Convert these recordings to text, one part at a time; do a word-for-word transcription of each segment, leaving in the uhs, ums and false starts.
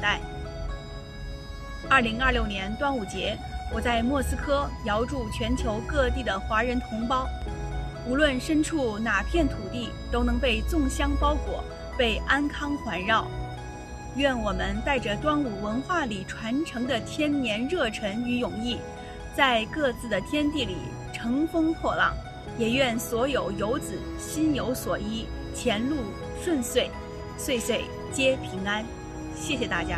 待。二零二六年端午节，我在莫斯科遥祝全球各地的华人同胞，无论身处哪片土地，都能被粽香包裹，被安康环绕。愿我们带着端午文化里传承的天年热忱与勇毅，在各自的天地里乘风破浪。也愿所有游子心有所依，前路顺遂，岁岁皆平安。谢谢大家。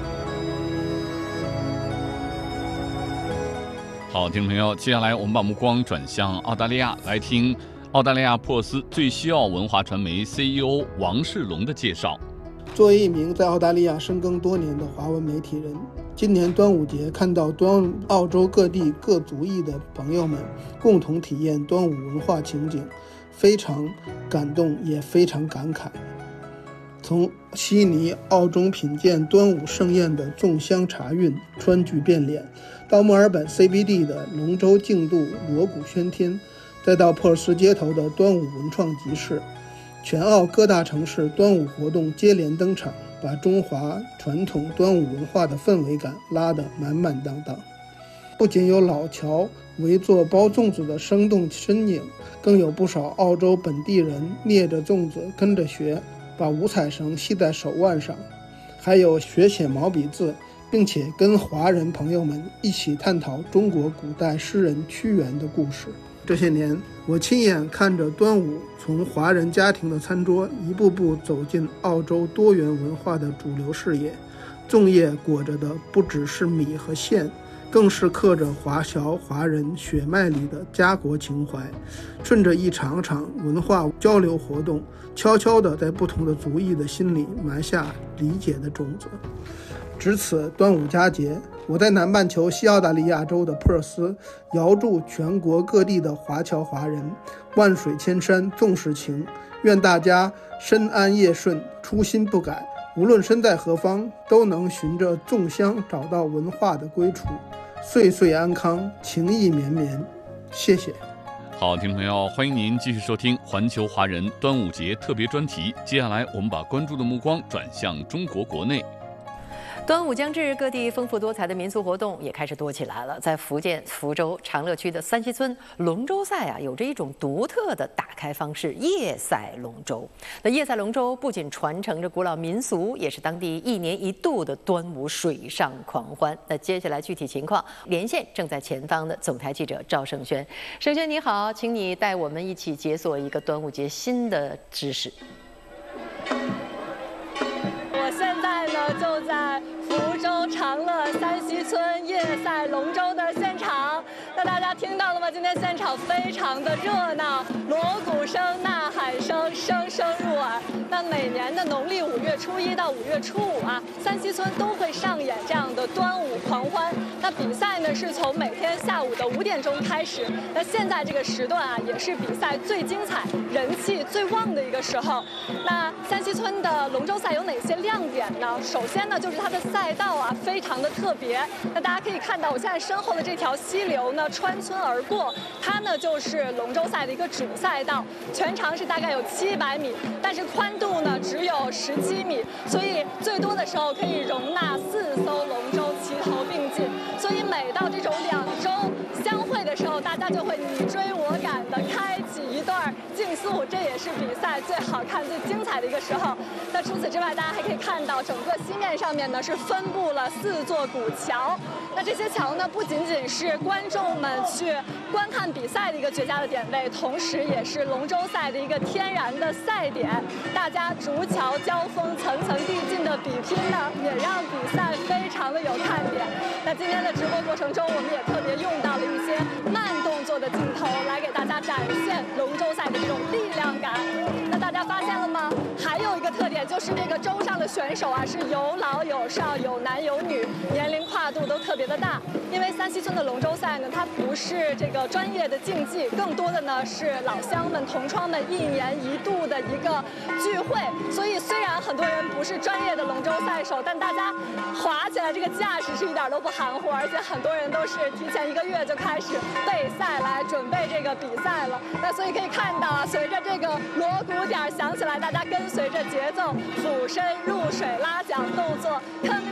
好，听众朋友，接下来我们把目光转向澳大利亚，来听澳大利亚珀斯最西澳文化传媒 C E O 王世龙的介绍。 作为一名在澳大利亚深耕多年的华文媒体人，今年端午节看到端澳洲各地各族裔的朋友们共同体验端午文化情景，非常感动，也非常感慨。从悉尼、澳中品鉴端午盛宴的粽香茶韵、川剧变脸，到墨尔本 C B D 的龙舟竞渡、锣鼓喧天，再到珀斯街头的端午文创集市，全澳各大城市端午活动接连登场，把中华传统端午文化的氛围感拉得满满当当。不仅有老侨围坐包粽子的生动身影，更有不少澳洲本地人捏着粽子跟着学，把五彩绳系在手腕上，还有学写毛笔字，并且跟华人朋友们一起探讨中国古代诗人屈原的故事。这些年，我亲眼看着端午从华人家庭的餐桌一步步走进澳洲多元文化的主流视野。粽叶裹着的不只是米和馅，更是刻着华侨华人血脉里的家国情怀，顺着一场场文化交流活动，悄悄地在不同的族裔的心里埋下理解的种子。值此端午佳节，我在南半球西澳大利亚州的珀斯遥祝全国各地的华侨华人万水千山粽时情，愿大家身安业顺，初心不改，无论身在何方，都能循着粽香找到文化的归处，岁岁安康，情意绵绵。谢谢。 好，听众朋友，欢迎您继续收听环球华人端午节特别专题。接下来我们把关注的目光转向中国国内。 端午将至，各地丰富多彩的民俗活动也开始多起来了。在福建福州长乐区的三溪村，龙舟赛啊有着一种独特的打开方式——夜赛龙舟。那夜赛龙舟不仅传承着古老民俗，也是当地一年一度的端午水上狂欢。那接下来具体情况，连线正在前方的总台记者赵胜轩。胜轩你好，请你带我们一起解锁一个端午节新的知识。 我现在呢就在福州长乐三溪村夜赛龙舟的现场。那大家听到了吗？今天现场非常的热闹，锣鼓声、呐喊声声声入耳。那每年的农历五月初一到五月初五啊，三溪村都会上演这样的端午狂欢。那比赛呢是从每天下午的五点钟开始。那现在这个时段啊，也是比赛最精彩、人气最旺的一个时候。那三溪村的龙舟赛有哪些亮点呢？首先呢，就是它的赛道啊非常的特别。那大家可以看到，我现在身后的这条溪流呢穿村而过，它呢就是龙舟赛的一个主赛道，全长是大概有七百米，但是宽度呢只有十七米，所以最多的时候可以容纳四艘龙舟齐头并进。所以每到这种两舟相会的时候，大家就会你追我赶的开启一段竞速，这也是比赛最好看、最精彩的一个时候。那除此之外，大家还可以看到整个溪面上面呢是分布了四座古桥。那这些桥呢，不仅仅是观众们去观看比赛的一个绝佳的点位，同时也是龙舟赛的一个天然的赛点。大家逐桥交锋、层层递进的比拼呢，也让比赛非常的有看点。那今天的直播过程中，我们也特别用到了一些慢动作的镜头，来给大家展现龙舟赛的这种力量感。那大家发现了吗？还有一个特点就是这个舟上的选手啊，是有老有少，有男有女，年龄跨度都特别的大。因为三溪村的龙舟赛呢，它不是这个专业的竞技，更多的呢是老乡们、同窗们一年一度的一个聚会。所以虽然很多人不是专业的龙舟赛手，但大家划起来这个架势是一点都不含糊，而且很多人都是提前一个月就开始备赛来准备这个比赛了。那所以可以看到啊，随着这个锣鼓点响起来，大家跟随着节奏俯身入水拉桨动作。